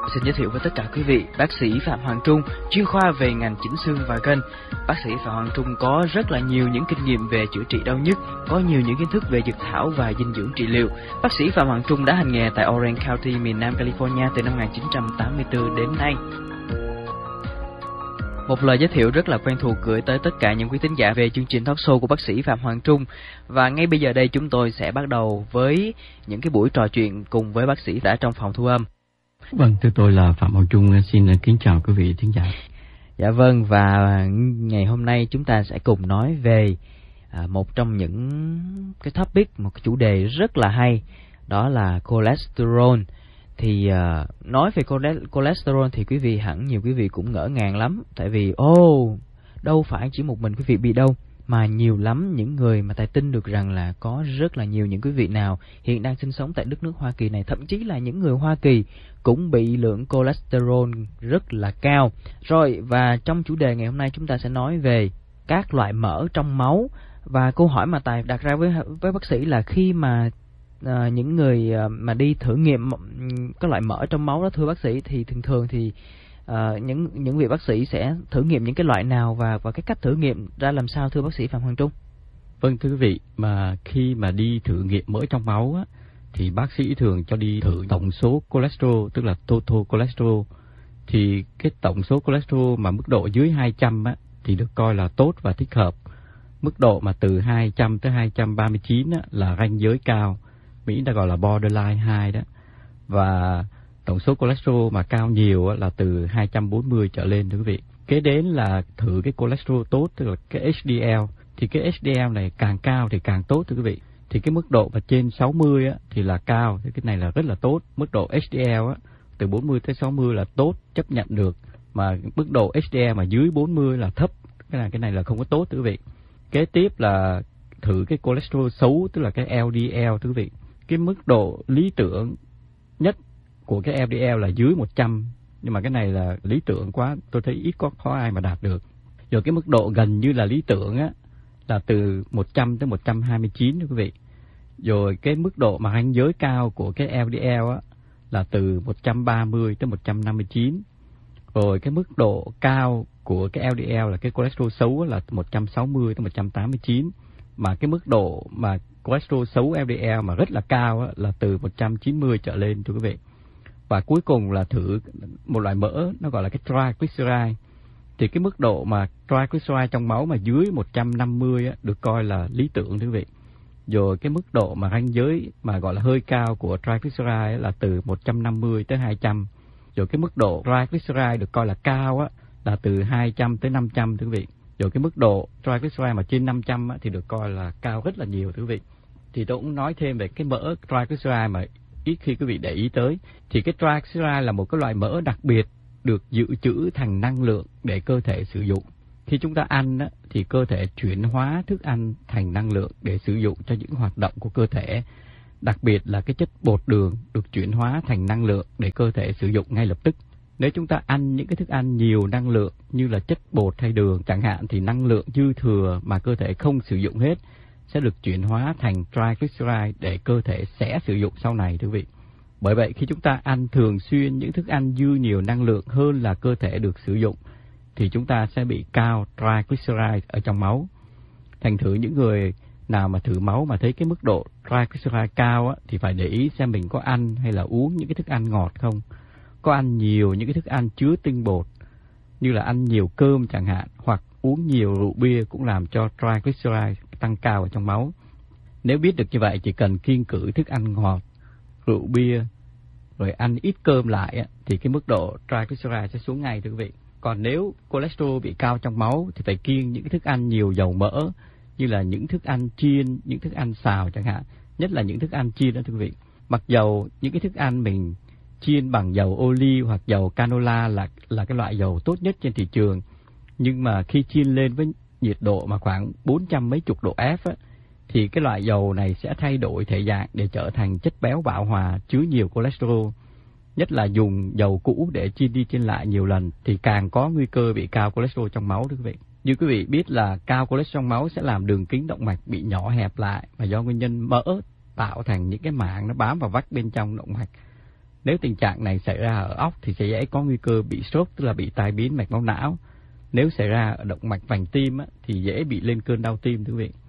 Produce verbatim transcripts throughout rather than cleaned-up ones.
Xin giới thiệu với tất cả quý vị, bác sĩ Phạm Hoàng Trung, chuyên khoa về ngành chỉnh xương và gân. Bác sĩ Phạm Hoàng Trung có rất là nhiều những kinh nghiệm về chữa trị đau nhức, có nhiều những kiến thức về dược thảo và dinh dưỡng trị liệu. Bác sĩ Phạm Hoàng Trung đã hành nghề tại Orange County, miền Nam California từ năm một nghìn chín trăm tám mươi tư đến nay. Một lời giới thiệu rất là quen thuộc gửi tới tất cả những quý thính giả về chương trình talk show của bác sĩ Phạm Hoàng Trung. Và ngay bây giờ đây chúng tôi sẽ bắt đầu với những cái buổi trò chuyện cùng với bác sĩ đã trong phòng thu âm. Vâng, thưa tôi là Phạm Hoàng Trung, xin kính chào quý vị thính giả. Dạ vâng, và ngày hôm nay chúng ta sẽ cùng nói về à, một trong những cái topic, một cái chủ đề rất là hay, đó là cholesterol. Thì uh, nói về cholesterol thì quý vị hẳn nhiều quý vị cũng ngỡ ngàng lắm. Tại vì ô oh, đâu phải chỉ một mình quý vị bị đâu, mà nhiều lắm những người mà tài tin được rằng là có rất là nhiều những quý vị nào hiện đang sinh sống tại đất nước Hoa Kỳ này, thậm chí là những người Hoa Kỳ cũng bị lượng cholesterol rất là cao. Rồi, và trong chủ đề ngày hôm nay chúng ta sẽ nói về các loại mỡ trong máu. Và câu hỏi mà Tài đặt ra với với bác sĩ là khi mà À, những người à, mà đi thử nghiệm các loại mỡ trong máu đó, thưa bác sĩ, thì thường thường thì à, những những vị bác sĩ sẽ thử nghiệm những cái loại nào và và cái cách thử nghiệm ra làm sao, thưa bác sĩ Phạm Hoàng Trung? Vâng, thưa quý vị, mà khi mà đi thử nghiệm mỡ trong máu á, thì bác sĩ thường cho đi thử tổng số cholesterol, tức là total cholesterol. Thì cái tổng số cholesterol mà mức độ dưới hai trăm á, thì được coi là tốt và thích hợp. Mức độ mà từ hai trăm tới hai trăm ba mươi chín á, là ranh giới cao, Mỹ ta gọi là borderline hai đó. Và tổng số cholesterol mà cao nhiều là từ hai trăm bốn mươi trở lên, thưa quý vị. Kế đến là thử cái cholesterol tốt, tức là cái H D L. Thì cái H D L này càng cao thì càng tốt, thưa quý vị. Thì cái mức độ mà trên sáu mươi á, thì là cao, thì cái này là rất là tốt. Mức độ H D L á, từ bốn mươi tới sáu mươi là tốt, chấp nhận được. Mà mức độ H D L mà dưới bốn mươi là thấp, cái này, cái này là không có tốt, thưa quý vị. Kế tiếp là thử cái cholesterol xấu, tức là cái L D L, thưa quý vị. Cái mức độ lý tưởng nhất của cái L D L là dưới một trăm, nhưng mà cái này là lý tưởng quá, tôi thấy ít có khó ai mà đạt được. Rồi cái mức độ gần như là lý tưởng á, là từ một trăm tới một trăm hai mươi chín, thưa quý vị. Rồi cái mức độ mà ranh giới cao của cái L D L á, là từ một trăm ba mươi tới một trăm năm mươi chín. Rồi cái mức độ cao của cái L D L là cái cholesterol xấu là một trăm sáu mươi tới một trăm tám mươi chín. Mà cái mức độ mà cholesterol xấu L D L mà rất là cao á, là từ một trăm chín mươi trở lên, thưa quý vị. Và cuối cùng là thử một loại mỡ, nó gọi là cái triglyceride. Thì cái mức độ mà triglyceride trong máu mà dưới một trăm năm mươi á, được coi là lý tưởng, thưa quý vị. Rồi cái mức độ mà ranh giới mà gọi là hơi cao của triglyceride là từ một trăm năm mươi tới hai trăm. Rồi cái mức độ triglyceride được coi là cao á, là từ hai trăm tới năm trăm, thưa quý vị. Rồi cái mức độ triglyceride mà trên năm trăm á, thì được coi là cao rất là nhiều, thưa quý vị. Thì tôi cũng nói thêm về cái mỡ triglyceride mà ít khi quý vị để ý tới. Thì cái triglyceride là một cái loại mỡ đặc biệt được dự trữ thành năng lượng để cơ thể sử dụng. Khi chúng ta ăn á, thì cơ thể chuyển hóa thức ăn thành năng lượng để sử dụng cho những hoạt động của cơ thể. Đặc biệt là cái chất bột đường được chuyển hóa thành năng lượng để cơ thể sử dụng ngay lập tức. Nếu chúng ta ăn những cái thức ăn nhiều năng lượng như là chất bột hay đường chẳng hạn, thì năng lượng dư thừa mà cơ thể không sử dụng hết sẽ được chuyển hóa thành triglyceride để cơ thể sẽ sử dụng sau này, thưa quý vị. Bởi vậy khi chúng ta ăn thường xuyên những thức ăn dư nhiều năng lượng hơn là cơ thể được sử dụng, thì chúng ta sẽ bị cao triglyceride ở trong máu. Thành thử những người nào mà thử máu mà thấy cái mức độ triglyceride cao á, thì phải để ý xem mình có ăn hay là uống những cái thức ăn ngọt không. Có ăn nhiều những cái thức ăn chứa tinh bột, như là ăn nhiều cơm chẳng hạn, hoặc uống nhiều rượu bia cũng làm cho triglyceride tăng cao ở trong máu. Nếu biết được như vậy, chỉ cần kiêng cữ thức ăn ngọt, rượu bia, rồi ăn ít cơm lại, thì cái mức độ triglyceride sẽ xuống ngay, thưa quý vị. Còn nếu cholesterol bị cao trong máu thì phải kiêng những cái thức ăn nhiều dầu mỡ, như là những thức ăn chiên, những thức ăn xào chẳng hạn, nhất là những thức ăn chiên đó, thưa quý vị. Mặc dầu những cái thức ăn mình chiên bằng dầu ô liu hoặc dầu canola là là cái loại dầu tốt nhất trên thị trường, nhưng mà khi chiên lên với nhiệt độ mà khoảng bốn trăm mấy chục độ F á, thì cái loại dầu này sẽ thay đổi thể dạng để trở thành chất béo bão hòa chứa nhiều cholesterol. Nhất là dùng dầu cũ để chiên đi chiên lại nhiều lần thì càng có nguy cơ bị cao cholesterol trong máu, thưa quý vị. Như quý vị biết là cao cholesterol trong máu sẽ làm đường kính động mạch bị nhỏ hẹp lại, và do nguyên nhân mỡ tạo thành những cái mảng nó bám vào vách bên trong động mạch. Nếu tình trạng này xảy ra ở óc thì sẽ dễ có nguy cơ bị stroke, tức là bị tai biến mạch máu não. Nếu xảy ra ở động mạch vành tim á, thì dễ bị lên cơn đau tim, thưa quý vị.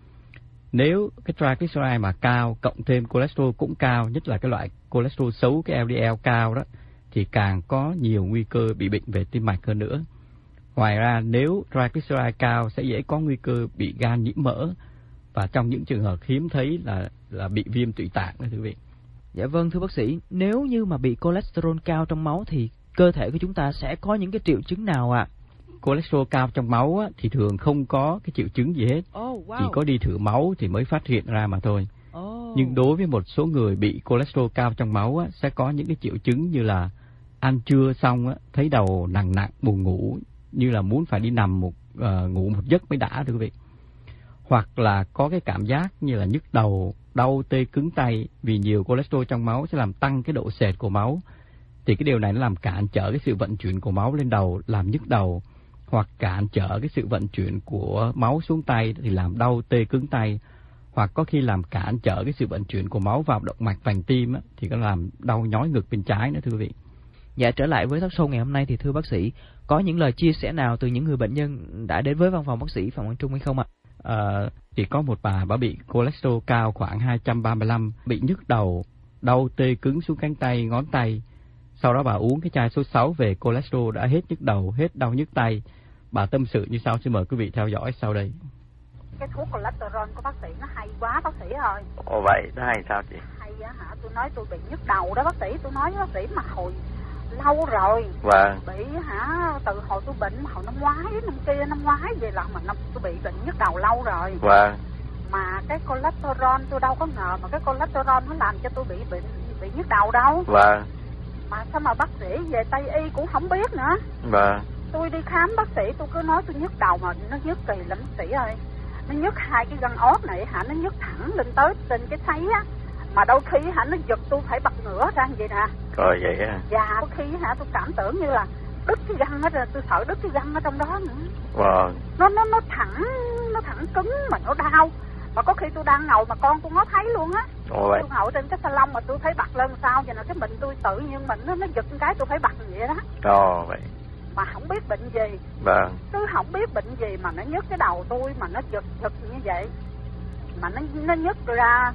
Nếu cái triglyceride mà cao, cộng thêm cholesterol cũng cao, nhất là cái loại cholesterol xấu, cái L D L cao đó, thì càng có nhiều nguy cơ bị bệnh về tim mạch hơn nữa. Ngoài ra, nếu triglyceride cao sẽ dễ có nguy cơ bị gan nhiễm mỡ, và trong những trường hợp hiếm thấy là là bị viêm tụy tạng đó, thưa quý vị. Dạ vâng, thưa bác sĩ, nếu như mà bị cholesterol cao trong máu thì cơ thể của chúng ta sẽ có những cái triệu chứng nào ạ? À? Cholesterol cao trong máu á, thì thường không có cái triệu chứng gì hết, oh, wow. chỉ có đi thử máu thì mới phát hiện ra mà thôi. Oh. Nhưng đối với một số người bị cholesterol cao trong máu á, sẽ có những cái triệu chứng như là ăn trưa xong á, thấy đầu nặng nặng, buồn ngủ, như là muốn phải đi nằm một uh, ngủ một giấc mới đã, thưa quý vị. Hoặc là có cái cảm giác như là nhức đầu, đau tê cứng tay, vì nhiều cholesterol trong máu sẽ làm tăng cái độ sệt của máu. Thì cái điều này nó làm cản trở cái sự vận chuyển của máu lên đầu, làm nhức đầu, hoặc cản trở cái sự vận chuyển của máu xuống tay thì làm đau tê cứng tay, hoặc có khi làm cản trở cái sự vận chuyển của máu vào động mạch vành tim á, thì có làm đau nhói ngực bên trái nữa, thưa quý vị. Dạ, trở lại với talk show ngày hôm nay thì thưa bác sĩ, có những lời chia sẻ nào từ những người bệnh nhân đã đến với văn phòng bác sĩ Phạm Quang Trung hay không ạ? À, thì có một bà bà bị cholesterol cao khoảng hai trăm ba mươi lăm, bị nhức đầu, đau tê cứng xuống cánh tay, ngón tay. Sau đó bà uống cái chai số sáu về cholesterol đã hết nhức đầu, hết đau nhức tay. Bà tâm sự như sau, xin mời quý vị theo dõi sau đây. Cái thuốc cholesterol của bác sĩ nó hay quá bác sĩ ơi. Ồ vậy, nó hay sao chị? Hay á hả, tôi nói tôi bị nhức đầu đó bác sĩ, tôi nói với bác sĩ mà hồi lâu rồi. Vâng. Bị hả, từ hồi tôi bệnh, hồi năm ngoái, năm kia, năm ngoái về là mà năm tôi bị bệnh nhức đầu lâu rồi. Vâng. Mà cái cholesterol tôi đâu có ngờ mà cái cholesterol nó làm cho tôi bị bệnh bị nhức đầu đâu. Vâng. Mà sao mà bác sĩ về Tây y cũng không biết nữa. Vâng. Tôi đi khám bác sĩ tôi cứ nói tôi nhức đầu mà nó nhức kỳ lắm bác sĩ ơi. Nó nhức hai cái gân ốt này hả, nó nhức thẳng lên tới trên cái thấy á. Mà đôi khi hả nó giật tôi phải bật ngửa ra vậy nè. Rồi vậy á. Dạ, đôi khi hả tôi cảm tưởng như là đứt cái gân hết rồi, tôi sợ đứt cái gân ở trong đó nữa. Vâng. Nó nó nó thẳng, nó thẳng cứng mà nó đau. Mà có khi tôi đang ngồi mà con tôi ngó thấy luôn á. Ồ vậy. Tôi ngồi trên cái salon mà tôi thấy bật lên sao vậy nè, cái bệnh tôi tự nhiên mình nó nó giật cái tôi phải bật vậy đó. Ồ vậy. Mà không biết bệnh gì. Vâng. Tôi không biết bệnh gì mà nó nhức cái đầu tôi mà nó giật giật như vậy. Mà nó nó nhức ra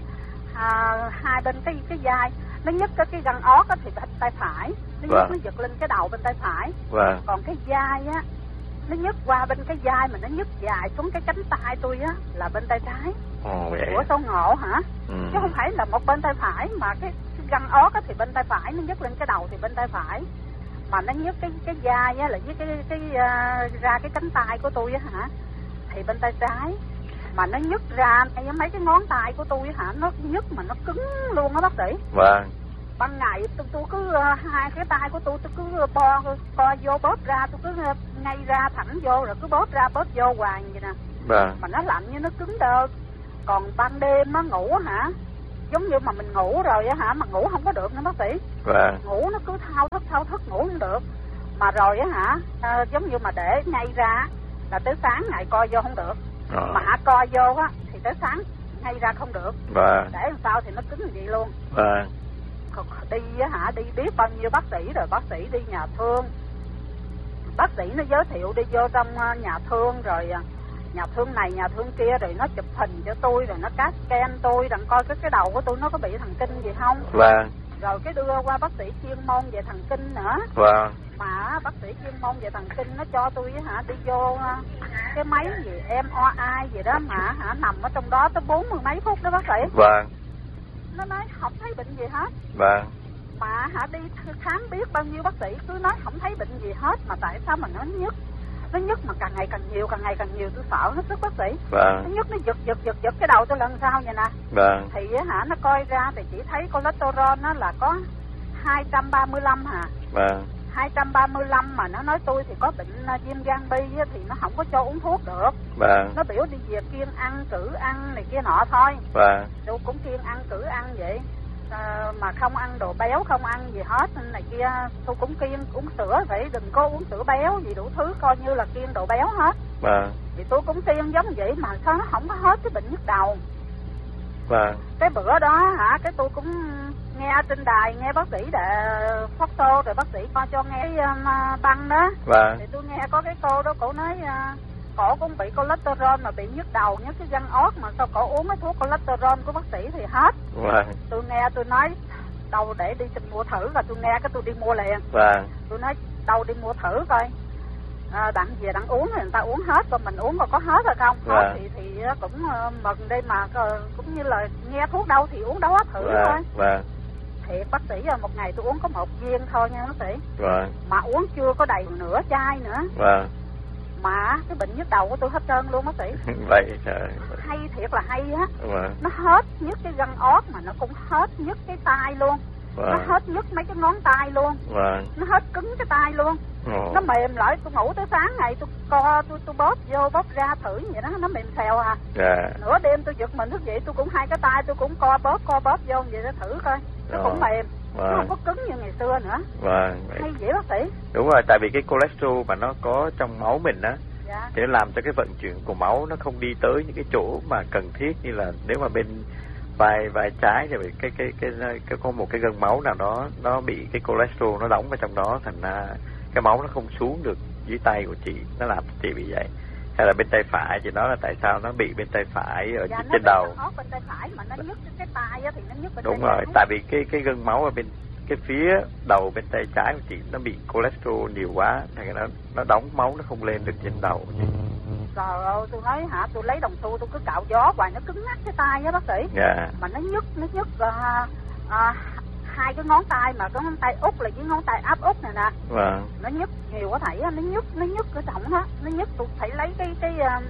à, hai bên cái cái vai, nó nhức cái cái gân ốt á thì bên tay phải, nó vâng. nhức nó giật lên cái đầu bên tay phải. Vâng. Còn cái vai á, nó nhức qua bên cái vai mà nó nhức dài xuống cái cánh tay tôi á là bên tay trái. Ồ vậy. Ủa sao ngộ hả? Ừ. Chứ không phải là một bên tay phải mà cái, cái gân ốt á thì bên tay phải, nó nhức lên cái đầu thì bên tay phải. Mà nó nhức cái cái vai á là với cái cái uh, ra cái cánh tay của tôi á hả thì bên tay trái. Mà nó nhức ra mấy cái ngón tay của tôi hả, nó nhức mà nó cứng luôn á bác sĩ. Vâng. Ban ngày tôi, tôi cứ uh, hai cái tay của tôi tôi cứ bo co vô bóp ra, tôi cứ uh, ngay ra thẳng vô rồi cứ bóp ra bóp vô hoài vậy nè. Vâng. Mà nó lạnh như nó cứng đơ. Còn ban đêm á ngủ hả, giống như mà mình ngủ rồi á hả, mà ngủ không có được nữa bác sĩ. Vâng. Ngủ nó cứ thao thức thao thức ngủ không được. Mà rồi á hả, à, giống như mà để ngay ra là tới sáng ngày coi vô không được. Rồi. Mà hả coi vô á thì tới sáng ngay ra không được. Vâng. Để làm sao thì nó cứng như vậy luôn. Vâng. Đi á hả, đi biết bao nhiêu bác sĩ rồi, bác sĩ đi nhà thương. Bác sĩ nó giới thiệu đi vô trong nhà thương rồi nhà thương này nhà thương kia rồi nó chụp hình cho tôi rồi nó cắt scan tôi đặng coi cái cái đầu của tôi nó có bị thần kinh gì không. Vâng. Rồi cái đưa qua bác sĩ chuyên môn về thần kinh nữa. Vâng. Mà bác sĩ chuyên môn về thần kinh nó cho tôi hả đi vô cái máy gì em rờ i gì đó mà hả nằm ở trong đó tới bốn mươi mấy phút đó bác sĩ. Vâng. Nó nói không thấy bệnh gì hết. Vâng. Mà hả đi khám biết bao nhiêu bác sĩ cứ nói không thấy bệnh gì hết mà tại sao mà nó nhức. Nó nhức mà càng ngày càng nhiều, càng ngày càng nhiều, tôi sợ hết sức bác sĩ. Vâng. Nó nhức nó giật giật giật giật cái đầu tôi lần sau vậy nè. Vâng. Thì hả nó coi ra thì chỉ thấy cholesterol nó là có hai trăm ba mươi lăm hả. Vâng. hai trăm ba mươi lăm mà nó nói tôi thì có bệnh viêm gan B thì nó không có cho uống thuốc được. Vâng. Nó biểu đi về kiêng ăn, cử ăn này kia nọ thôi. Vâng. Tôi cũng kiêng ăn, cử ăn vậy. À, mà không ăn đồ béo, không ăn gì hết này kia. Tôi cũng kiêng uống sữa, vậy đừng có uống sữa béo gì đủ thứ, coi như là kiêng đồ béo hết. Vâng. Thì tôi cũng kiêng giống vậy mà sao nó không có hết cái bệnh nhức đầu. Vâng. Cái bữa đó hả, cái tôi cũng nghe trên đài, nghe bác sĩ để phát tô rồi bác sĩ cho cho nghe cái um, băng đó. Vâng. Thì tôi nghe có cái cô đó, cổ nói uh, cổ cũng bị cholesterol mà bị nhức đầu, nhức cái răng óc, mà sao cổ uống cái thuốc cholesterol của bác sĩ thì hết. Vâng. Tôi nghe tôi nói đâu để đi tìm mua thử, và tôi nghe cái tôi đi mua liền. Vâng. Tôi nói đâu đi mua thử coi. À, đặng về đặng uống thì người ta uống hết, còn mình uống còn có hết rồi không? Vâng. Hết thì thì cũng uh, mừng đây mà, cũng như là nghe thuốc đâu thì uống đó thử Vâng. thôi. Vâng. Thiệt bác sĩ, một ngày tôi uống có một viên thôi nha bác sĩ. Vâng. Mà uống chưa có đầy nửa chai nữa. Vâng. Mà cái bệnh nhức đầu của tôi hết trơn luôn bác sĩ. Vậy trời. Hay thiệt là hay á. Vâng. Nó hết nhức cái răng óc mà nó cũng hết nhức cái tai luôn. Vâng. Nó hết nhức mấy cái ngón tay luôn. Vâng. Nó hết cứng cái tay luôn. Ồ. Nó mềm lại, tôi ngủ tới sáng ngày tôi co tôi tôi bóp vô bóp ra thử vậy đó, nó mềm xèo à. Dạ. Nửa đêm tôi giật mình thức dậy tôi cũng hai cái tay tôi cũng co bóp co bóp vô vậy đó thử coi. Nó Ồ. cũng mềm. Vâng. Nó không có cứng như ngày xưa nữa. Vâng. Vậy. Hay vậy bác sĩ. Đúng rồi, tại vì cái cholesterol mà nó có trong máu mình á, Dạ. thì nó làm cho cái vận chuyển của máu nó không đi tới những cái chỗ mà cần thiết, như là nếu mà bên vai vai trái thì cái cái cái cái, cái có một cái gân máu nào đó nó bị cái cholesterol nó đóng vào trong đó, thành ra cái máu nó không xuống được dưới tay của chị, nó làm chị bị vậy. Hay là bên tay phải thì nó là tại sao nó bị bên tay phải ở Dạ, trên đầu. nó bên tay phải mà nó nhức cái tay á thì nó nhức bên Đúng tay rồi, trái. tại vì cái cái gân máu ở bên cái phía đầu bên tay trái của chị nó bị cholesterol nhiều quá, thành ra nó nó đóng máu, nó không lên được trên đầu của chị. Trời ơi, tôi nói hả, tôi lấy đồng xu tôi cứ cạo gió hoài nó cứng ngắc cái tay á bác sĩ. Dạ. Mà nó nhức, nó nhức à, à, hai cái ngón tay, mà cái ngón tay út là với ngón tay áp út này nè. Vâng. Nó nhức nhiều quá thầy á, nó nhức, nó nhức cái trọng á, nó nhức tôi phải lấy cái cái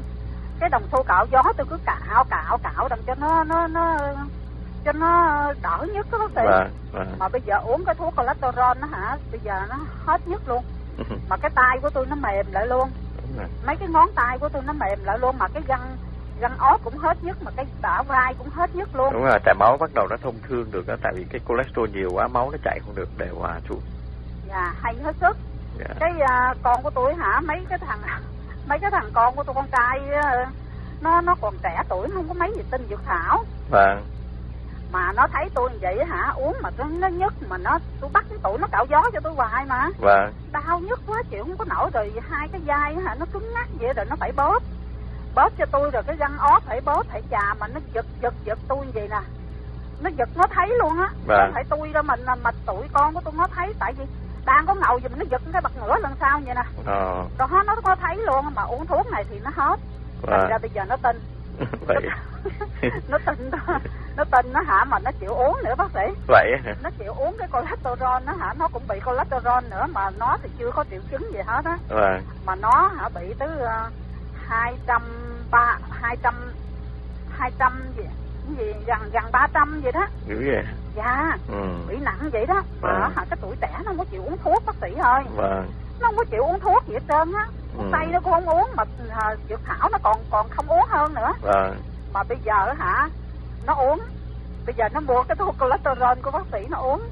cái đồng xu cạo gió tôi cứ cạo cạo cạo đằng cho nó nó nó cho nó đỡ nhức đó bác sĩ. Vâng. Vâng. Mà bây giờ uống cái thuốc cholesterol nó hả, bây giờ nó hết nhức luôn. Mà cái tay của tôi nó mềm lại luôn. Mấy cái ngón tay của tôi nó mềm lại luôn, mà cái răng răng óc cũng hết nhức, mà cái bả vai cũng hết nhức luôn. Đúng rồi, tại máu bắt đầu nó thông thương được đó, tại vì cái cholesterol nhiều quá máu nó chạy không được đều hòa xuống. Dạ, hay hết sức. Dạ. Cái uh, con của tôi hả, mấy cái thằng mấy cái thằng con của tôi, con trai uh, nó nó còn trẻ tuổi, không có mấy gì tinh dược thảo. Vâng. Mà nó thấy tôi như vậy hả, uống mà nó, nó nhức, mà nó tôi bắt cái tụi nó cạo gió cho tôi hoài mà. Vâng. Đau nhức quá chịu không có nổi, rồi hai cái vai hả nó cứng ngắc vậy, rồi nó phải bóp bóp cho tôi, rồi cái răng óc phải bóp phải chà, mà nó giật giật giật tôi như vậy nè, nó giật nó thấy luôn á. Vâng. Không phải tôi đâu, mình mà tụi con của tôi nó thấy, tại vì đang có ngầu gì mà nó giật cái bật ngửa lần sau vậy nè. Ờ. Đó nó có thấy luôn, mà uống thuốc này thì nó hết. Vâng. Thành ra bây giờ nó tin. Vậy. Nó tin đó. Nó tin nó hả, mà nó chịu uống nữa bác sĩ. Vậy hả? Nó chịu uống cái cholesterol nó hả, nó cũng bị cholesterol nữa, mà nó thì chưa có triệu chứng gì hết á. Vâng. Mà nó hả bị tới uh, hai trăm ba hai trăm hai trăm gì gì gần gần ba trăm gì đó. Dữ vậy. Dạ. Ừ. Bị nặng vậy đó. Mà Vâng. hả cái tuổi trẻ nó không có chịu uống thuốc bác sĩ ơi. Vâng. Nó không có chịu uống thuốc gì hết trơn á. Ừ. Tây nó cũng không uống, mà à, dược thảo nó còn còn không uống hơn nữa. Vâng. Mà bây giờ hả nó uống, bây giờ nó mua cái thuốc cholesterol của bác sĩ nó uống.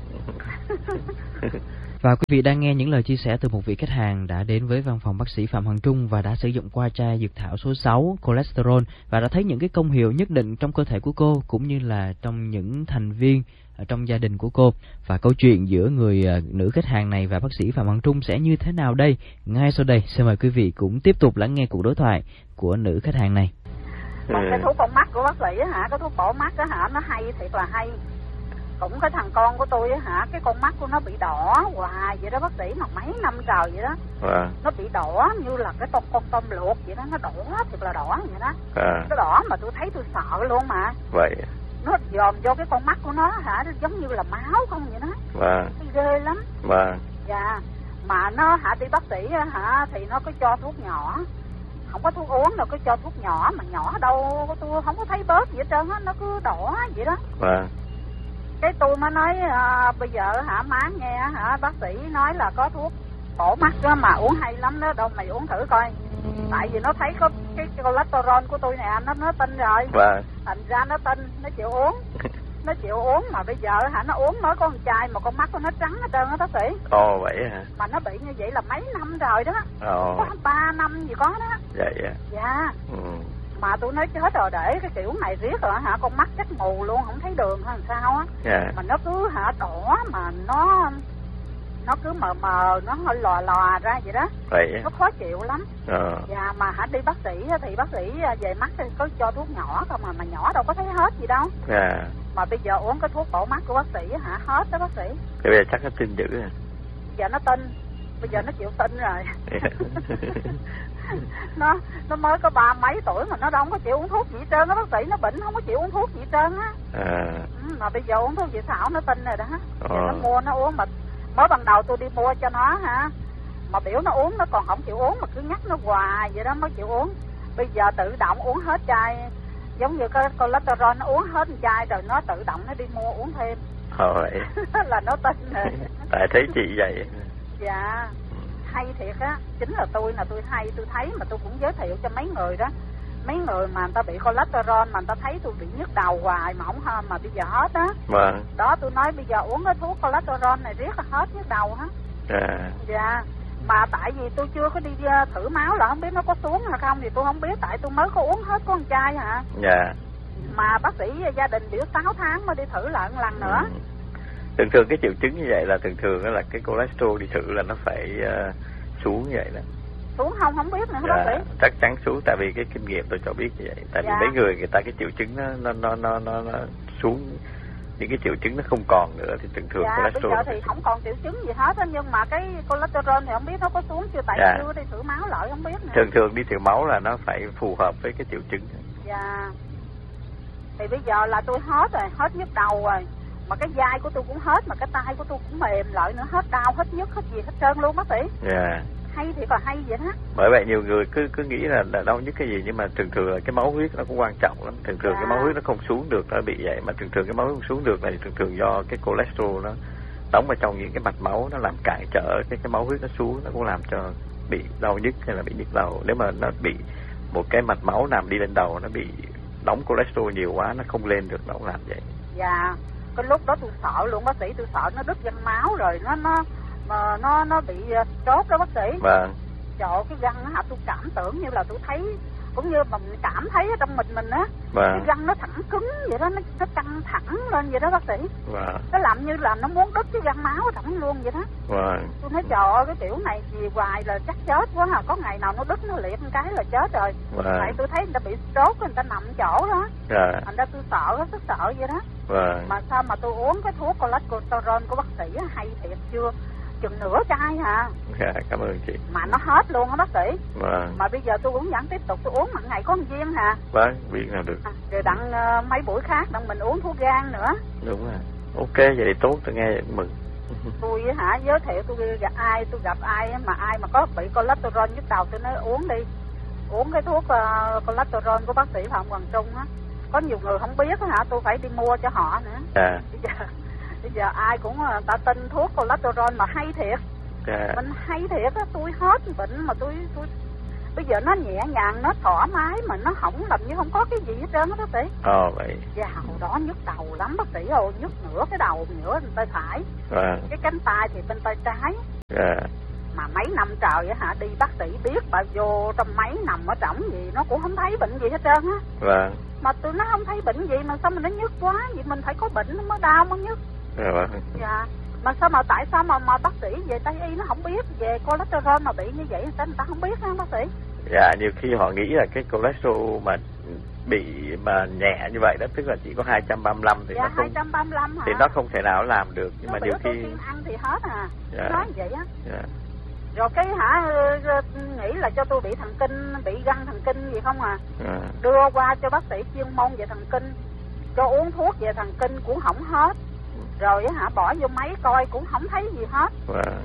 Và quý vị đang nghe những lời chia sẻ từ một vị khách hàng đã đến với văn phòng bác sĩ Phạm Hoàng Trung và đã sử dụng qua chai dược thảo số sáu cholesterol và đã thấy những cái công hiệu nhất định trong cơ thể của cô cũng như là trong những thành viên ở trong gia đình của cô. Và câu chuyện giữa người uh, nữ khách hàng này và bác sĩ Phạm Hoàng Trung sẽ như thế nào đây? Ngay sau đây, xin mời quý vị cũng tiếp tục lắng nghe cuộc đối thoại của nữ khách hàng này. Còn cái thuốc con mắt của bác sĩ á hả, cái thuốc bổ mắt á hả, nó hay thiệt là hay. Cũng cái thằng con của tôi á hả, cái con mắt của nó bị đỏ hoài vậy đó bác sĩ, mà mấy năm trời vậy đó. Vâng. Nó bị đỏ như là cái con con tôm luộc vậy đó, nó đỏ thiệt là đỏ vậy đó. À. Nó đỏ mà tôi thấy tôi sợ luôn mà. Vậy. Nó dòm vô cái con mắt của nó hả, nó giống như là máu không vậy đó. Vâng. Thấy ghê lắm. Vâng. Dạ. Mà nó hả đi bác sĩ hả thì nó có cho thuốc nhỏ. Không có thuốc uống đâu, có cho thuốc nhỏ, mà nhỏ đâu tôi không có thấy bớt gì hết trơn á, nó cứ đỏ vậy đó. Vâng. Cái tôi mới nói à, bây giờ hả má nghe hả bác sĩ nói là có thuốc bổ mắt đó mà uống hay lắm đó, đâu mày uống thử coi. Tại vì nó thấy có cái cholesterol của tôi nè, nó nó tin rồi. Vâng. Thành ra nó tin, nó chịu uống. Nó chịu uống, mà bây giờ hả nó uống mới có một chai mà con mắt của nó trắng hết trơn á bác sĩ. Ồ vậy hả? Mà nó bị như vậy là mấy năm rồi đó. Ồ. Có ba năm gì có đó. Vậy à. Dạ. Ừ. Mà tôi nói chết rồi, để cái kiểu này riết rồi hả, con mắt chắc mù luôn, không thấy đường hay sao á. Yeah. Mà nó cứ hả đỏ mà nó nó cứ mờ mờ, nó hơi lòa lòa ra vậy đó. Vậy nó khó chịu lắm. Ờ. Dạ, mà hả đi bác sĩ thì bác sĩ về mắt thì có cho thuốc nhỏ không, mà mà nhỏ đâu có thấy hết gì đâu. Dạ. Mà bây giờ uống cái thuốc bổ mắt của bác sĩ hả, hết đó bác sĩ. Thế bây giờ chắc nó tin dữ rồi. Giờ nó tin, bây giờ nó chịu tin rồi. nó nó mới có ba mấy tuổi mà nó đâu có chịu uống thuốc gì hết trơn á bác sĩ, nó bệnh không có chịu uống thuốc gì hết trơn á. À. Ừ, mà bây giờ uống thuốc gì xảo nó tin rồi đó. Ờ. Giờ nó mua nó uống, mà mới ban đầu tôi đi mua cho nó hả, mà biểu nó uống nó còn không chịu uống, mà cứ nhắc nó hoài vậy đó mới chịu uống. Bây giờ tự động uống hết chai, giống như cái cholesterol nó uống hết chai rồi nó tự động nó đi mua uống thêm. Ờ vậy. Là nó tin rồi. Tại thấy chị vậy. Dạ, hay thiệt á, chính là tôi là tôi hay, tôi thấy mà tôi cũng giới thiệu cho mấy người đó. Mấy người mà người ta bị cholesterol mà người ta thấy tôi bị nhức đầu hoài mà không hơn mà bây giờ hết á. Vâng. Đó tôi nói bây giờ uống cái thuốc cholesterol này riết là hết nhức đầu hết. À. Dạ. Mà tại vì tôi chưa có đi thử máu là không biết nó có xuống hay không thì tôi không biết, tại tôi mới có uống hết con chai hả. Dạ. Mà bác sĩ gia đình biểu sáu tháng mới đi thử lại một lần nữa. Ừ. Thường thường cái triệu chứng như vậy là thường thường là cái cholesterol đi thử là nó phải uh, xuống như vậy đó. Xuống không không biết nữa Dạ, bác sĩ. chắc chắn xuống, tại vì cái kinh nghiệm tôi cho biết như vậy. Tại Dạ. vì mấy người người ta cái triệu chứng nó nó nó nó nó, nó xuống, những cái triệu chứng nó không còn nữa thì thường thường dạ, cholesterol. Bây giờ thì không còn triệu chứng gì hết á, nhưng mà cái cholesterol thì không biết nó có xuống chưa, tại Dạ. chưa đi thử máu lại không biết nữa. Thường thường đi thử máu là nó phải phù hợp với cái triệu chứng. Dạ. Thì bây giờ là tôi hết rồi, hết nhức đầu rồi. Mà cái vai của tôi cũng hết, mà cái tay của tôi cũng mềm lại nữa, hết đau, hết nhức, hết gì hết trơn luôn bác sĩ. Dạ. Hay thì còn hay vậy đó. Bởi vậy nhiều người cứ cứ nghĩ là, là đau nhức cái gì, nhưng mà thường thường là cái máu huyết nó cũng quan trọng lắm. Thường thường Dạ. cái máu huyết nó không xuống được, nó bị vậy. Mà thường thường cái máu huyết không xuống được này thường thường do cái cholesterol nó đóng vào trong những cái mạch máu, nó làm cản trở cái cái máu huyết nó xuống, nó cũng làm cho bị đau nhức hay là bị nhức đầu. Nếu mà nó bị một cái mạch máu nằm đi lên đầu, nó bị đóng cholesterol nhiều quá, nó không lên được, nó cũng làm vậy. Dạ. Cái lúc đó tôi sợ luôn bác sĩ, tôi sợ nó đứt gân máu rồi nó nó mà nó nó bị trốt đó bác sĩ. Vâng. Trời ơi, cái răng nó hả, tôi cảm tưởng như là tôi thấy, cũng như mà mình cảm thấy ở trong mình mình á. Vâng. Cái răng nó thẳng cứng vậy đó, nó, nó căng thẳng lên vậy đó bác sĩ. Vâng. Nó làm như là nó muốn đứt cái răng máu thẳng luôn vậy đó. Vâng. Tôi nói trời ơi, cái kiểu này gì hoài là chắc chết quá hả, có ngày nào nó đứt nó liệt một cái là chết rồi. Vâng. Tại tôi thấy người ta bị stroke, người ta nằm chỗ đó. Dạ. Thành ra tôi sợ, rất sợ vậy đó. Vâng. Mà sao mà tôi uống cái thuốc cholesterol của bác sĩ hay thiệt chưa? Chừng nửa chai hả? Dạ, cảm ơn chị. Mà nó hết luôn á bác sĩ. Vâng. Mà bây giờ tôi cũng vẫn tiếp tục tôi uống, một ngày có một viên hả? Vâng, viên nào được. À, rồi đặng uh, mấy buổi khác đặng mình uống thuốc gan nữa. Đúng rồi. Ok, vậy thì tốt, tôi nghe mừng. Tôi hả, giới thiệu tôi gặp ai, tôi gặp ai mà ai mà có bị cholesterol nhức đầu tôi nói uống đi. Uống cái thuốc uh, cholesterol của bác sĩ Phạm Hoàng Trung á. Có nhiều người không biết hả, tôi phải đi mua cho họ nữa. À. Bây giờ bây giờ ai cũng uh, ta tin thuốc cholesterol mà hay thiệt. À. Mình hay thiệt á, tôi hết bệnh mà tôi tôi bây giờ nó nhẹ nhàng, nó thoải mái mà nó không làm như không có cái gì hết trơn á bác sĩ. Ờ vậy. Dạ, hồi đó nhức đầu lắm bác sĩ ơi, nhức nửa cái đầu, nửa bên tay phải. Vâng. Cái cánh tay thì bên tay trái. Dạ. Mà mấy năm trời á hả, đi bác sĩ biết bà vô trong máy nằm ở trỏng gì nó cũng không thấy bệnh gì hết trơn á. Vâng. Mà tôi nó không thấy bệnh gì mà sao mà nó nhức quá, vậy mình phải có bệnh nó mới đau mới nhức. Dạ vâng. Dạ. Mà sao mà tại sao mà mà bác sĩ về Tây y nó không biết về cholesterol mà bị như vậy, sao người ta không biết hả bác sĩ? Dạ, nhiều khi họ nghĩ là cái cholesterol mà bị mà nhẹ như vậy đó, tức là chỉ có hai trăm ba mươi lăm thì dạ, nó không hai trăm ba mươi lăm hả? Thì nó không thể nào làm được, nhưng nó mà nhiều khi ăn thì hết à. Dạ. Nói vậy á. Dạ. Rồi cái hả nghĩ là cho tôi bị thần kinh, bị găng thần kinh gì không à? Dạ. Đưa qua cho bác sĩ chuyên môn về thần kinh, cho uống thuốc về thần kinh cũng không hết. Rồi hả bỏ vô máy coi cũng không thấy gì hết. Vâng.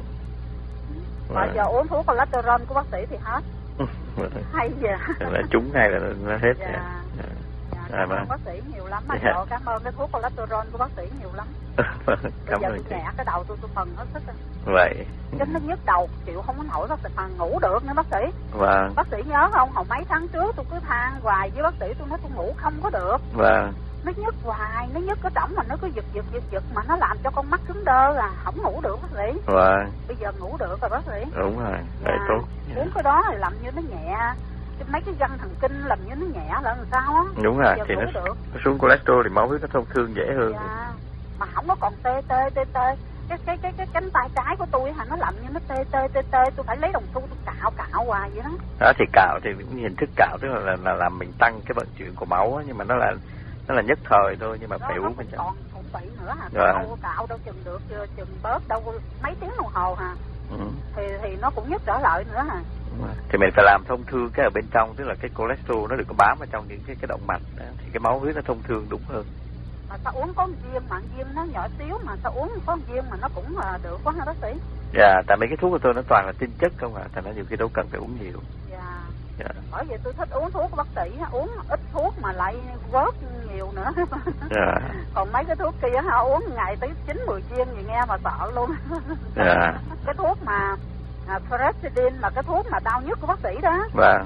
Mà giờ uống thuốc cholesterol của bác sĩ thì hết. Hay vậy. Là trúng ngay là nó hết. Dạ. Dạ. Dạ, À, cảm vâng. ơn bác sĩ nhiều lắm. Anh Dạ. Độ cảm ơn cái thuốc cholesterol của bác sĩ nhiều lắm. Vâng, Bây cảm giờ ơn tôi chị. nhẹ cái đầu tôi tôi phần hết sức rồi. Vậy. Chứ nó nhức đầu chịu không có nổi bác sĩ, mà ngủ được nữa bác sĩ. Vâng. Bác sĩ nhớ không, hồi mấy tháng trước tôi cứ than hoài với bác sĩ, tôi nói tôi ngủ không có được. Vâng. Nó nhức hoài, nó nhức cái trỏng mà nó cứ giật giật giật giật mà nó làm cho con mắt cứng đơ à, không ngủ được bác sĩ. Vâng. Bây giờ ngủ được rồi bác sĩ. Đúng rồi, vậy Dạ. tốt. Uống cái đó thì làm như nó nhẹ, cái, mấy cái gân thần kinh làm như nó nhẹ là làm sao á. Đúng rồi, thì nó, nó xuống cholesterol thì máu huyết nó thông thương dễ hơn. Dạ. Mà không có còn tê tê tê tê. Cái cái cái cái cánh tay trái của tôi hả, nó làm như nó tê tê tê tê, tôi phải lấy đồng xu tôi cạo cạo hoài vậy đó. Đó thì cạo thì cũng hình thức cạo tức là, là là làm mình tăng cái vận chuyển của máu á, nhưng mà nó là nó là nhất thời thôi, nhưng mà đó, phải uống mình còn cũng bị nữa hả? Rồi. Cạo cạo đâu chừng được chừng bớt đâu mấy tiếng đồng hồ hả? Ừ. Thì thì nó cũng nhất trở lại nữa hả? Thì mình phải làm thông thương cái ở bên trong, tức là cái cholesterol nó đừng có bám vào trong những cái cái động mạch đó, thì cái máu huyết nó thông thương đúng hơn. Mà sao uống có viên mà viên nó nhỏ xíu mà sao uống có viên mà nó cũng là được quá hả bác sĩ? Dạ, tại mấy cái thuốc của tôi nó toàn là tinh chất không ạ, à, thành ra nhiều khi đâu cần phải uống nhiều. Dạ. Dạ. Bởi vậy tôi thích uống thuốc của bác sĩ, uống ít thuốc mà lại vớt nhiều nữa. Dạ. Còn mấy cái thuốc kia hả, uống ngày tới chín mười viên gì nghe mà sợ luôn. Dạ. Cái thuốc mà à, Ferritin là cái thuốc mà đau nhức của bác sĩ đó. Vâng.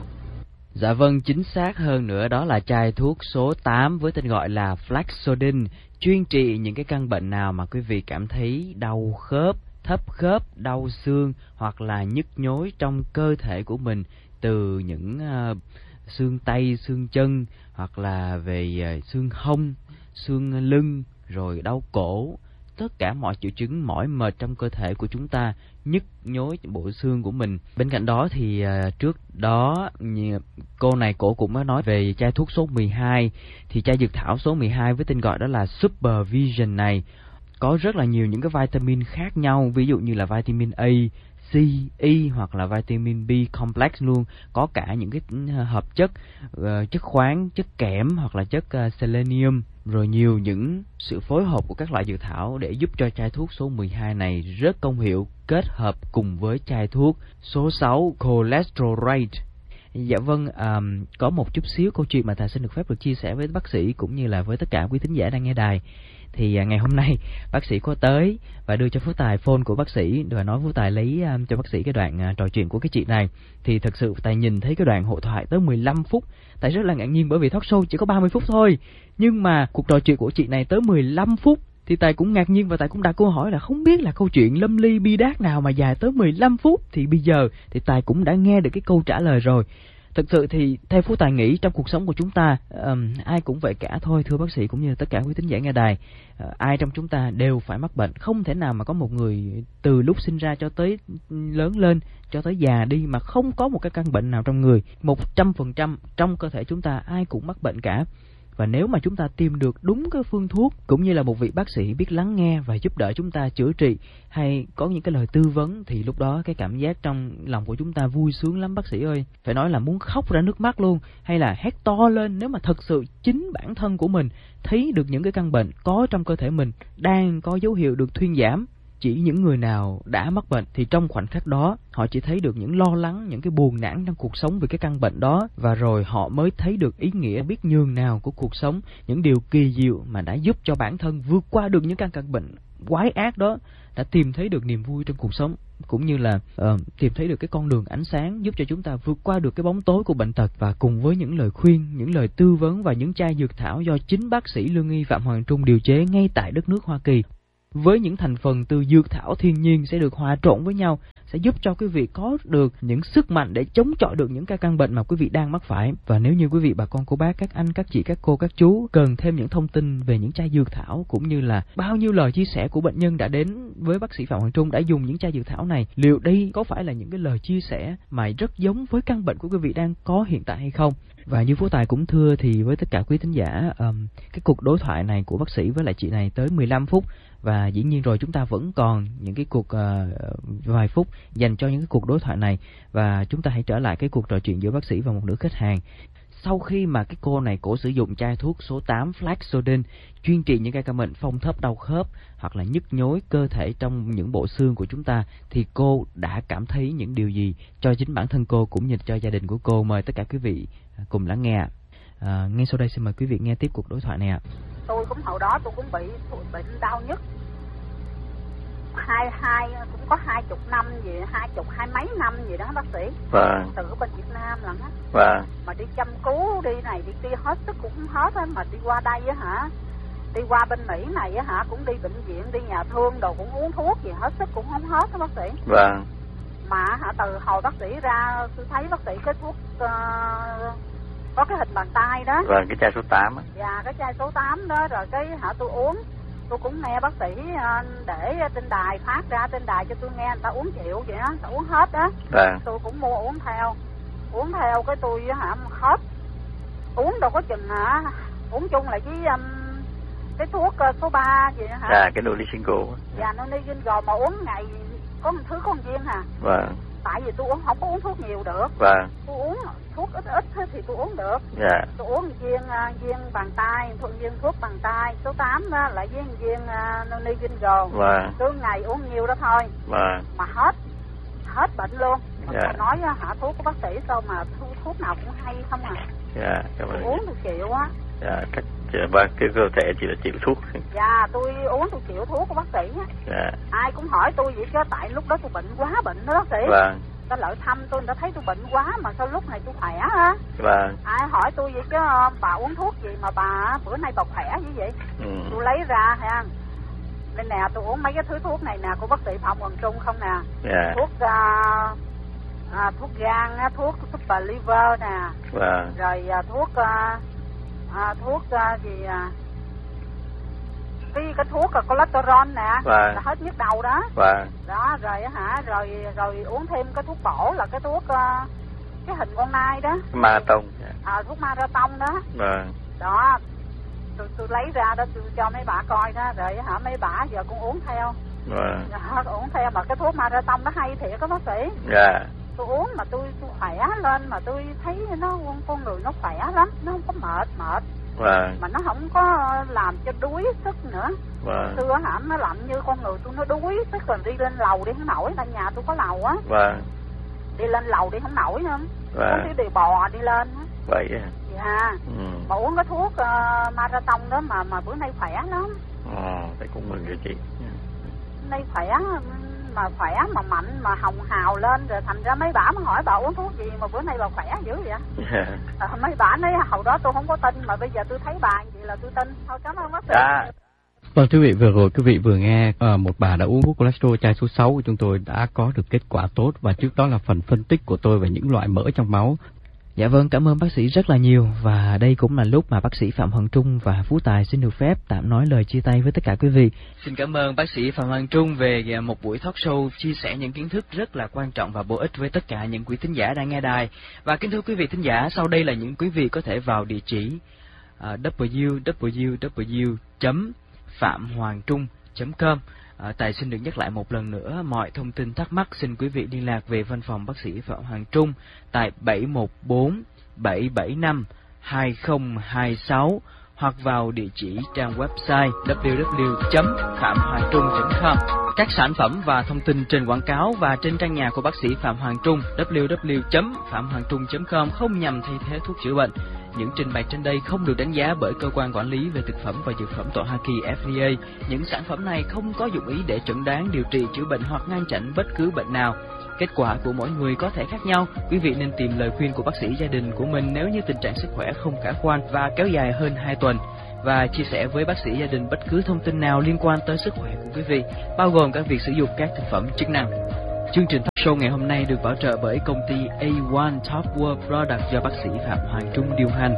Dạ vâng, chính xác hơn nữa đó là chai thuốc số tám với tên gọi là Flaxodin, chuyên trị những cái căn bệnh nào mà quý vị cảm thấy đau khớp, thấp khớp, đau xương hoặc là nhức nhối trong cơ thể của mình, từ những uh, xương tay, xương chân hoặc là về uh, xương hông, xương lưng, rồi đau cổ, tất cả mọi triệu chứng mỏi mệt trong cơ thể của chúng ta, nhức nhối bộ xương của mình. Bên cạnh đó thì uh, trước đó cô này cổ cũng mới nói về chai thuốc số mười hai, thì chai dược thảo số mười hai với tên gọi đó là Supervision này có rất là nhiều những cái vitamin khác nhau, ví dụ như là vitamin A, C, E hoặc là vitamin B complex luôn, có cả những cái hợp chất uh, chất khoáng, chất kẽm hoặc là chất uh, selenium, rồi nhiều những sự phối hợp của các loại dược thảo để giúp cho chai thuốc số mười hai này rất công hiệu, kết hợp cùng với chai thuốc số sáu Cholesterol. Dạ vâng, um, có một chút xíu câu chuyện mà thầy xin được phép được chia sẻ với bác sĩ cũng như là với tất cả quý thính giả đang nghe đài. Thì uh, ngày hôm nay bác sĩ có tới và đưa cho Phú Tài phone của bác sĩ và nói Phú Tài lấy um, cho bác sĩ cái đoạn uh, trò chuyện của cái chị này. Thì thật sự Tài nhìn thấy cái đoạn hội thoại tới mười lăm phút, Tài rất là ngạc nhiên bởi vì talk show chỉ có ba mươi phút thôi, nhưng mà cuộc trò chuyện của chị này tới mười lăm phút. Thì Tài cũng ngạc nhiên và Tài cũng đặt câu hỏi là không biết là câu chuyện lâm ly bi đát nào mà dài tới mười lăm phút. Thì bây giờ thì Tài cũng đã nghe được cái câu trả lời rồi. Thực sự thì theo Phú Tài nghĩ trong cuộc sống của chúng ta um, ai cũng vậy cả thôi, thưa bác sĩ cũng như tất cả quý thính giả nghe đài. Uh, ai trong chúng ta đều phải mắc bệnh, không thể nào mà có một người từ lúc sinh ra cho tới lớn lên, cho tới già đi mà không có một cái căn bệnh nào trong người. Một trăm phần trăm trong cơ thể chúng ta ai cũng mắc bệnh cả. Và nếu mà chúng ta tìm được đúng cái phương thuốc cũng như là một vị bác sĩ biết lắng nghe và giúp đỡ chúng ta chữa trị hay có những cái lời tư vấn, thì lúc đó cái cảm giác trong lòng của chúng ta vui sướng lắm bác sĩ ơi. Phải nói là muốn khóc ra nước mắt luôn, hay là hét to lên nếu mà thật sự chính bản thân của mình thấy được những cái căn bệnh có trong cơ thể mình đang có dấu hiệu được thuyên giảm. Chỉ những người nào đã mắc bệnh thì trong khoảnh khắc đó họ chỉ thấy được những lo lắng, những cái buồn nản trong cuộc sống về cái căn bệnh đó, và rồi họ mới thấy được ý nghĩa biết nhường nào của cuộc sống, những điều kỳ diệu mà đã giúp cho bản thân vượt qua được những căn căn bệnh quái ác đó, đã tìm thấy được niềm vui trong cuộc sống, cũng như là uh, tìm thấy được cái con đường ánh sáng giúp cho chúng ta vượt qua được cái bóng tối của bệnh tật. Và cùng với những lời khuyên, những lời tư vấn và những chai dược thảo do chính bác sĩ lương y Phạm Hoàng Trung điều chế ngay tại đất nước Hoa Kỳ, với những thành phần từ dược thảo thiên nhiên sẽ được hòa trộn với nhau, sẽ giúp cho quý vị có được những sức mạnh để chống chọi được những cái căn bệnh mà quý vị đang mắc phải. Và nếu như quý vị bà con cô bác, các anh, các chị, các cô, các chú cần thêm những thông tin về những chai dược thảo cũng như là bao nhiêu lời chia sẻ của bệnh nhân đã đến với bác sĩ Phạm Hoàng Trung đã dùng những chai dược thảo này, liệu đây có phải là những cái lời chia sẻ mà rất giống với căn bệnh của quý vị đang có hiện tại hay không? Và như Phú Tài cũng thưa thì với tất cả quý thính giả, um, cái cuộc đối thoại này của bác sĩ với lại chị này tới mười lăm phút, và dĩ nhiên rồi chúng ta vẫn còn những cái cuộc uh, vài phút dành cho những cái cuộc đối thoại này. Và chúng ta hãy trở lại cái cuộc trò chuyện giữa bác sĩ và một nữ khách hàng. Sau khi mà cái cô này cổ sử dụng chai thuốc số tám Flaxodin chuyên trị những cái căn bệnh phong thấp, đau khớp hoặc là nhức nhối cơ thể trong những bộ xương của chúng ta, thì cô đã cảm thấy những điều gì cho chính bản thân cô cũng như cho gia đình của cô? Mời tất cả quý vị cùng lắng nghe. À, ngay sau đây xin mời quý vị nghe tiếp cuộc đối thoại này ạ. Tôi cũng hồi đó tôi cũng bị bệnh đau nhức hai hai cũng có hai chục năm gì, hai chục hai mấy năm gì đó bác sĩ. Vâng. Từ bên Việt Nam lần á. Vâng. Mà đi chăm cứu đi này đi kia hết sức cũng không hết á, mà đi qua đây á hả, đi qua bên Mỹ này á hả, cũng đi bệnh viện, đi nhà thương đồ cũng uống thuốc gì hết sức cũng không hết á bác sĩ. Vâng. Mà hả, từ hồi bác sĩ ra tôi thấy bác sĩ cái thuốc uh, có cái hình bàn tay đó. Vâng, cái chai số tám á. Dạ, cái chai số tám đó, rồi cái hả tôi uống. Tôi cũng nghe bác sĩ uh, để trên đài phát ra trên đài cho tôi nghe người ta uống chịu vậy đó, người ta uống hết đó. Vâng. Tôi cũng mua uống theo. Uống theo cái tôi hả hết. Uống đâu có chừng hả, uống chung lại với um, cái thuốc uh, số ba gì hả? Dạ, cái Nolisingle. Dạ, Nolisingle mà uống ngày có một thứ có một viên hả? Vâng. Tại vì tôi uống không có uống thuốc nhiều được. Vâng. Tôi uống thuốc ít ít thì tôi uống được. Dạ. Tôi uống viên uh, viên bàn tay, thuận viên thuốc bàn tay số tám đó, lại với viên uh, Nolisingle. Vâng. Cứ ngày uống nhiều đó thôi. Vâng. Mà hết hết bệnh luôn. Mà Dạ. nói hả, thuốc của bác sĩ sao mà thuốc, thuốc nào cũng hay không à. Dạ, cảm ơn. Uống tôi chịu á. Dạ, cách vâng, cái cơ thể chỉ là chịu thuốc. Dạ, tôi uống tôi chịu thuốc của bác sĩ á. Dạ. Ai cũng hỏi tôi vậy chứ tại lúc đó tôi bệnh quá bệnh đó bác sĩ. Vâng. Ta lợi thăm tôi, người ta thấy tôi bệnh quá mà sao lúc này tôi khỏe á. Vâng. Ai hỏi tôi vậy chứ bà uống thuốc gì mà bà bữa nay bà khỏe như vậy. Ừ. Tôi lấy ra ha. Đây nè, tôi uống mấy cái thứ thuốc này nè của bác sĩ Phạm Hoàng Trung không nè. Dạ. Thuốc uh, à, thuốc gan, thuốc super liver nè. Vâng. Rồi à, thuốc uh, à, thuốc uh, gì à, cái cái thuốc uh, cholesterol nè. Vâng. Là hết nhức đầu đó. Vâng. Đó rồi hả, rồi rồi uống thêm cái thuốc bổ là cái thuốc uh, cái hình con nai đó. Marathon. À, thuốc marathon đó. Vâng. Đó. Tôi, tôi lấy ra đó tôi cho mấy bà coi đó, rồi hả mấy bà giờ cũng uống theo. Vâng. Đó, uống theo mà cái thuốc marathon nó hay thiệt các bác sĩ. Dạ. Tôi uống mà tôi tôi khỏe lên, mà tôi thấy nó con người nó khỏe lắm, nó không có mệt mệt. Vâng. Mà nó không có làm cho đuối sức nữa. Vâng. Xưa hả nó làm như con người tôi nó đuối sức, còn đi lên lầu đi không nổi, tại nhà tôi có lầu á. Vâng. Đi lên lầu đi không nổi nữa. Vâng. Có đi bò đi lên á. Vậy à? Dạ. Ừ. Mà uống cái thuốc uh, marathon đó mà mà bữa nay khỏe lắm. Ồ, thầy cũng mừng rồi chị. Nay khỏe mà khỏe mà mạnh mà hồng hào lên, rồi thành ra mấy bà mới hỏi bà uống thuốc gì mà bữa nay bà khỏe dữ vậy. Yeah. À, mấy bà nói hồi đó tôi không có tin mà bây giờ tôi thấy bà vậy là tôi tin. Thôi cảm ơn bác sĩ. Dạ. Vâng, quý vị, vừa rồi quý vị vừa nghe uh, một bà đã uống thuốc cholesterol chai số sáu của chúng tôi đã có được kết quả tốt, và trước đó là phần phân tích của tôi về những loại mỡ trong máu. Dạ vâng, cảm ơn bác sĩ rất là nhiều. Và đây cũng là lúc mà bác sĩ Phạm Hoàng Trung và Phú Tài xin được phép tạm nói lời chia tay với tất cả quý vị. Xin cảm ơn bác sĩ Phạm Hoàng Trung về một buổi talk show chia sẻ những kiến thức rất là quan trọng và bổ ích với tất cả những quý thính giả đang nghe đài. Và kính thưa quý vị thính giả, sau đây là những quý vị có thể vào địa chỉ uh, w w w chấm phạm hoàng trung chấm com. À, Tài xin được nhắc lại một lần nữa, mọi thông tin thắc mắc xin quý vị liên lạc về văn phòng bác sĩ Phạm Hoàng Trung tại bảy một bốn bảy bảy năm hai không hai sáu hoặc vào địa chỉ trang website w w w chấm phạm hoàng trung chấm com. Các sản phẩm và thông tin trên quảng cáo và trên trang nhà của bác sĩ Phạm Hoàng Trung w w w chấm phạm hoàng trung chấm com không nhằm thay thế thuốc chữa bệnh. Những trình bày trên đây không được đánh giá bởi cơ quan quản lý về thực phẩm và dược phẩm tại Hoa Kỳ F D A. Những sản phẩm này không có dụng ý để chẩn đoán, điều trị, chữa bệnh hoặc ngăn chặn bất cứ bệnh nào. Kết quả của mỗi người có thể khác nhau. Quý vị nên tìm lời khuyên của bác sĩ gia đình của mình nếu như tình trạng sức khỏe không khả quan và kéo dài hơn hai tuần. Và chia sẻ với bác sĩ gia đình bất cứ thông tin nào liên quan tới sức khỏe của quý vị, bao gồm cả việc sử dụng các thực phẩm chức năng. Chương trình talk show ngày hôm nay được bảo trợ bởi công ty A một Top World Product do bác sĩ Phạm Hoàng Trung điều hành.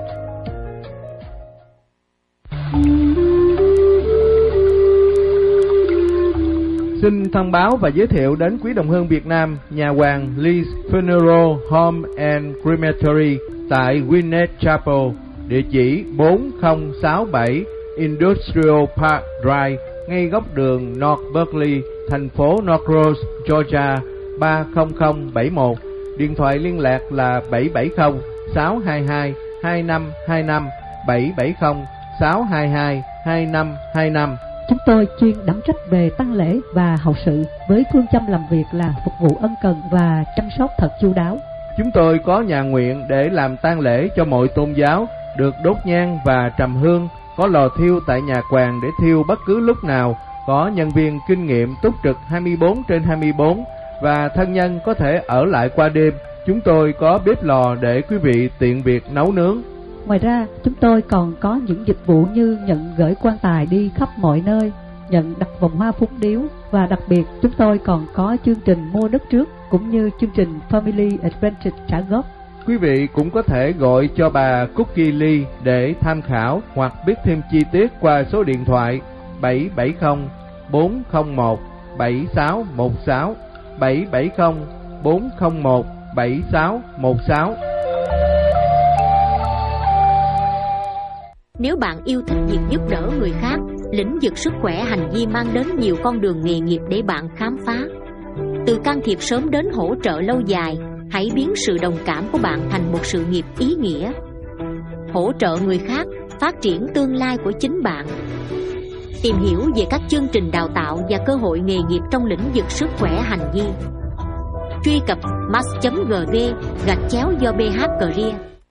Xin thông báo và giới thiệu đến quý đồng hương Việt Nam nhà hoàng Lee's Funeral Home and Crematory tại Winnet Chapel, địa chỉ bốn không sáu bảy Industrial Park Drive, ngay góc đường North Berkeley, thành phố North Rose, Georgia ba không không bảy một. Điện thoại liên lạc là bảy bảy không sáu hai hai hai năm hai năm, bảy bảy không sáu hai hai hai năm hai năm. Chúng tôi chuyên đảm trách về tang lễ và hậu sự, với phương châm làm việc là phục vụ ân cần và chăm sóc thật chu đáo. Chúng tôi có nhà nguyện để làm tang lễ cho mọi tôn giáo, được đốt nhang và trầm hương, có lò thiêu tại nhà quàng để thiêu bất cứ lúc nào, có nhân viên kinh nghiệm túc trực hai mươi bốn trên hai mươi bốn và thân nhân có thể ở lại qua đêm. Chúng tôi có bếp lò để quý vị tiện việc nấu nướng. Ngoài ra, chúng tôi còn có những dịch vụ như nhận gửi quan tài đi khắp mọi nơi. nhận đặt vòng hoa phúng điếu. Và đặc biệt chúng tôi còn có chương trình mua đất trước cũng như chương trình Family Advantage trả góp. Quý vị cũng có thể gọi cho bà Cookie Lee để tham khảo hoặc biết thêm chi tiết qua số điện thoại bảy bảy không bốn không một bảy sáu một sáu, bảy bảy không bốn không một bảy sáu một sáu. Nếu bạn yêu thích việc giúp đỡ người khác, lĩnh vực sức khỏe hành vi mang đến nhiều con đường nghề nghiệp để bạn khám phá. Từ can thiệp sớm đến hỗ trợ lâu dài, hãy biến sự đồng cảm của bạn thành một sự nghiệp ý nghĩa. Hỗ trợ người khác, phát triển tương lai của chính bạn. Tìm hiểu về các chương trình đào tạo và cơ hội nghề nghiệp trong lĩnh vực sức khỏe hành vi. Truy cập mass chấm gv gạch chéo do bê hát Career.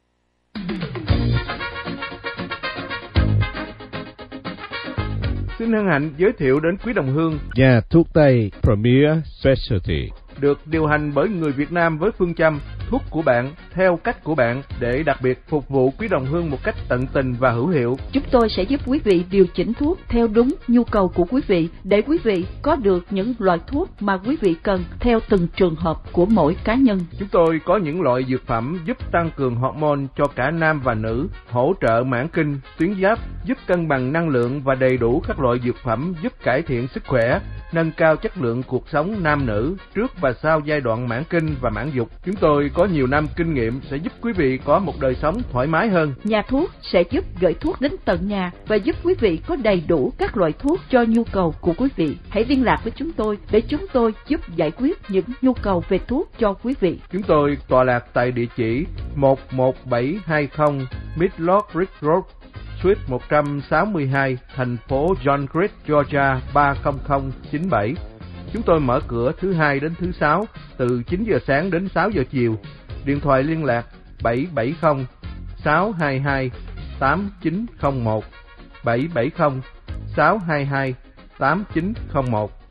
Xin hân hạnh giới thiệu đến quý đồng hương Nhà thuốc Tây Premier Specialty, được điều hành bởi người Việt Nam với phương châm thuốc của bạn theo cách của bạn, để đặc biệt phục vụ quý đồng hương một cách tận tình và hữu hiệu. Chúng tôi sẽ giúp quý vị điều chỉnh thuốc theo đúng nhu cầu của quý vị, để quý vị có được những loại thuốc mà quý vị cần theo từng trường hợp của mỗi cá nhân. Chúng tôi có những loại dược phẩm giúp tăng cường hormone cho cả nam và nữ, hỗ trợ mãn kinh, tuyến giáp, giúp cân bằng năng lượng và đầy đủ các loại dược phẩm giúp cải thiện sức khỏe, nâng cao chất lượng cuộc sống nam nữ trước và sau giai đoạn mãn kinh và mãn dục. Chúng tôi có nhiều năm kinh nghiệm sẽ giúp quý vị có một đời sống thoải mái hơn. Nhà thuốc sẽ giúp gửi thuốc đến tận nhà và giúp quý vị có đầy đủ các loại thuốc cho nhu cầu của quý vị. Hãy liên lạc với chúng tôi để chúng tôi giúp giải quyết những nhu cầu về thuốc cho quý vị. Chúng tôi tọa lạc tại địa chỉ một một bảy hai không Midlock Ridge Road, Suite một trăm sáu mươi hai, thành phố John Creek, Georgia ba không không chín bảy. Chúng tôi mở cửa thứ hai đến thứ sáu từ chín giờ sáng đến sáu giờ chiều. Điện thoại liên lạc bảy bảy không sáu hai hai tám chín không một, bảy bảy không sáu hai hai tám chín không một.